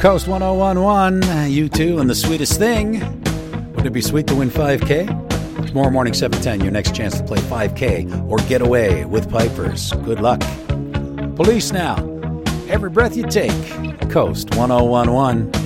Coast 1011, U2 and the sweetest thing. Would it be sweet to win 5K? Tomorrow morning, 7:10, your next chance to play 5K or get away with Pipers. Good luck. Police now. Every breath you take. Coast 1011.